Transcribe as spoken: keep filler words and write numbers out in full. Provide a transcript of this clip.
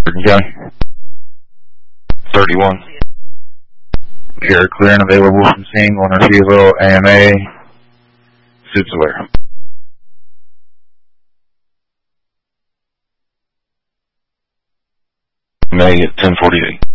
County. thirty-one. Here, clear and available from scene, going to Kilo, A M A, suits aware. May at ten forty-eight.